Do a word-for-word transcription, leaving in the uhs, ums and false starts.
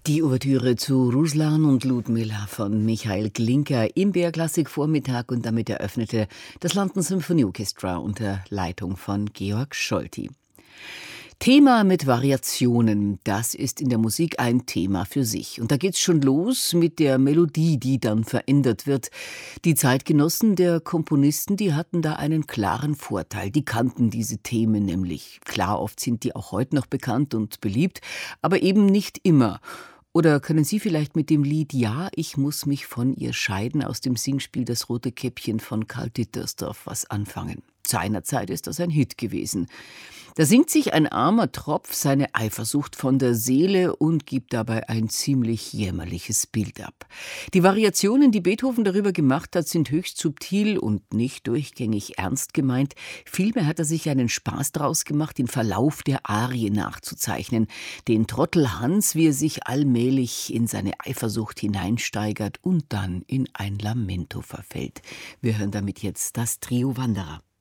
Die Ouvertüre zu Ruslan und Ludmilla von Michael Glinka im B R Klassik Vormittag, und damit eröffnete das London Symphony Orchestra unter Leitung von Georg Scholti. Thema mit Variationen, das ist in der Musik ein Thema für sich. Und da geht's schon los mit der Melodie, die dann verändert wird. Die Zeitgenossen der Komponisten, die hatten da einen klaren Vorteil. Die kannten diese Themen nämlich. Klar, oft sind die auch heute noch bekannt und beliebt, aber eben nicht immer. Oder können Sie vielleicht mit dem Lied »Ja, ich muss mich von ihr scheiden« aus dem Singspiel »Das rote Käppchen« von Karl Dittersdorf was anfangen? Seinerzeit ist das ein Hit gewesen. Da singt sich ein armer Tropf seine Eifersucht von der Seele und gibt dabei ein ziemlich jämmerliches Bild ab. Die Variationen, die Beethoven darüber gemacht hat, sind höchst subtil und nicht durchgängig ernst gemeint. Vielmehr hat er sich einen Spaß daraus gemacht, den Verlauf der Arie nachzuzeichnen. Den Trottel Hans, wie er sich allmählich in seine Eifersucht hineinsteigert und dann in ein Lamento verfällt. Wir hören damit jetzt das Trio Wanderer.